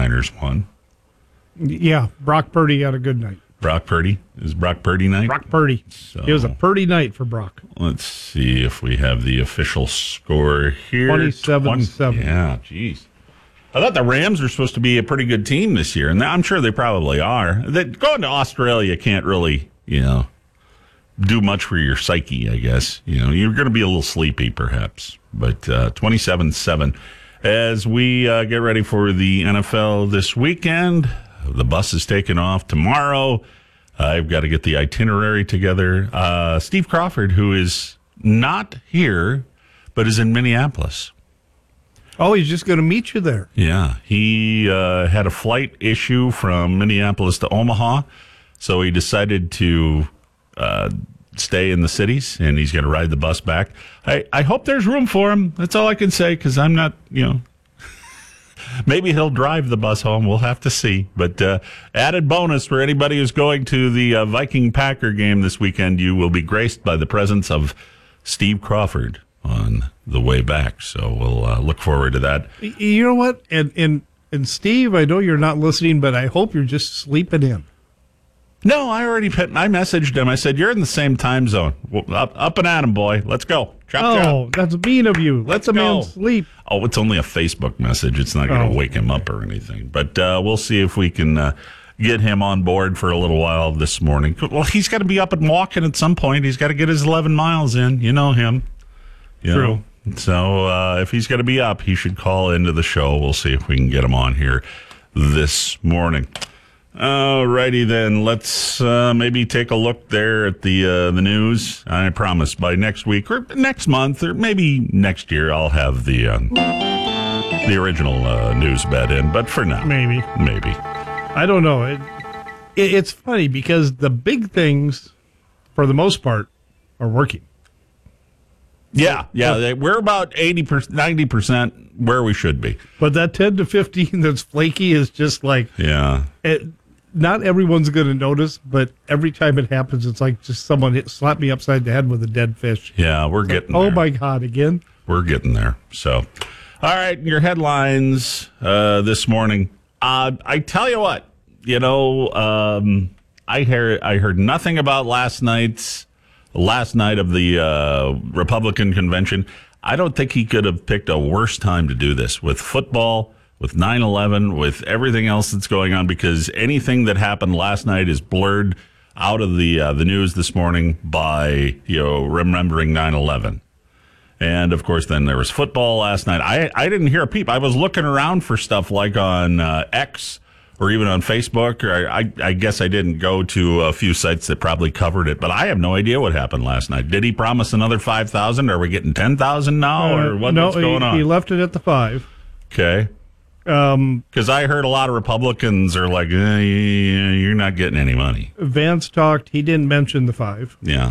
49ers won. Yeah, Brock Purdy had a good night. Brock Purdy? Is Brock Purdy night? Brock Purdy. So, it was a Purdy night for Brock. Let's see if we have the official score here. 27-7. Yeah, jeez. I thought the Rams were supposed to be a pretty good team this year, and I'm sure they probably are. Going to Australia can't really, do much for your psyche, I guess. You're going to be a little sleepy, perhaps. But 27-7. As we get ready for the NFL this weekend, the bus is taking off tomorrow. I've got to get the itinerary together. Steve Crawford, who is not here, but is in Minneapolis. Oh, he's just going to meet you there. Yeah. He had a flight issue from Minneapolis to Omaha, so he decided to stay in the cities, and he's going to ride the bus back. I hope there's room for him. That's all I can say, because I'm not, maybe he'll drive the bus home. We'll have to see. But added bonus for anybody who's going to the Viking-Packer game this weekend, you will be graced by the presence of Steve Crawford on the way back. So we'll look forward to that. You know what? And Steve, I know you're not listening, but I hope you're just sleeping in. No, I messaged him. I said, you're in the same time zone. Well, up and at him, boy. Let's go. Chop. That's mean of you. Let the man sleep. Oh, it's only a Facebook message. It's not going to wake him up or anything. But we'll see if we can get him on board for a little while this morning. Well, he's got to be up and walking at some point. He's got to get his 11 miles in. You know him. True. So if he's going to be up, he should call into the show. We'll see if we can get him on here this morning. All righty then. Let's maybe take a look there at the news. I promise by next week or next month or maybe next year I'll have the original news bed in. But for now, maybe. I don't know. It's funny because the big things, for the most part, are working. Yeah. We're about 80%, 90% where we should be. But that 10 to 15 that's flaky is just like... Yeah. Not everyone's going to notice, but every time it happens, it's like just someone slapped me upside the head with a dead fish. Yeah, we're getting there. Oh, my God, again? We're getting there. So, all right, your headlines this morning. I tell you what, I heard nothing about last night of the Republican convention. I don't think he could have picked a worse time to do this with football, with 9/11, with everything else that's going on, because anything that happened last night is blurred out of the news this morning by remembering 9/11. And of course, then there was football last night. I didn't hear a peep. I was looking around for stuff like on X or even on Facebook. Or I guess I didn't go to a few sites that probably covered it, but I have no idea what happened last night. Did he promise another 5,000? Are we getting 10,000 now, or what's going on? He left it at the 5. Okay. Because I heard a lot of Republicans are like, you're not getting any money. Vance talked. He didn't mention the 5. Yeah.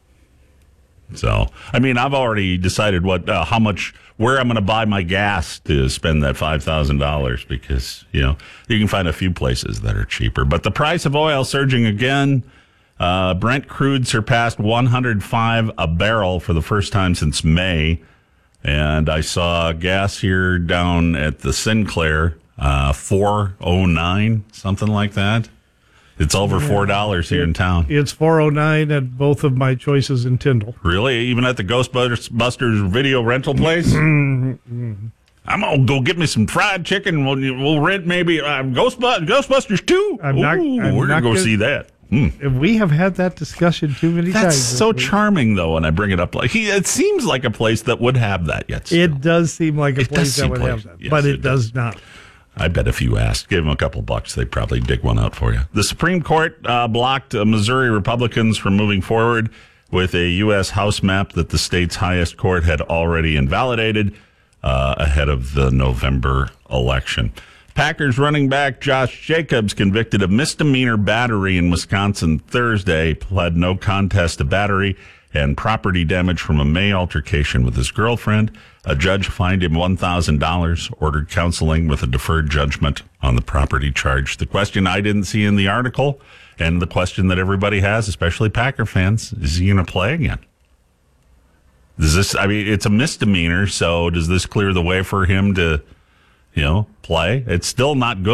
So, I mean, I've already decided where I'm going to buy my gas to spend that $5,000 because, you can find a few places that are cheaper. But the price of oil surging again. Brent crude surpassed $105 a barrel for the first time since May. And I saw gas here down at the Sinclair, $4.09, something like that. It's over $4 here in town. It's $4.09 at both of my choices in Tyndall. Really? Even at the Ghostbusters video rental place? I'm going to go get me some fried chicken. We'll rent maybe Ghostbusters 2. We're going to go see that. We have had that discussion too many times. That's so charming, though, when I bring it up. It seems like a place that would have that yet. Still. It does seem like a place that would have that, yes, but it does not. I bet if you asked, give them a couple bucks, they'd probably dig one out for you. The Supreme Court blocked Missouri Republicans from moving forward with a U.S. House map that the state's highest court had already invalidated ahead of the November election. Packers running back Josh Jacobs, convicted of misdemeanor battery in Wisconsin Thursday, pled no contest to battery and property damage from a May altercation with his girlfriend. A judge fined him $1,000, ordered counseling with a deferred judgment on the property charge. The question I didn't see in the article, and the question that everybody has, especially Packer fans, is he going to play again? It's a misdemeanor, so does this clear the way for him to, play? It's still not good.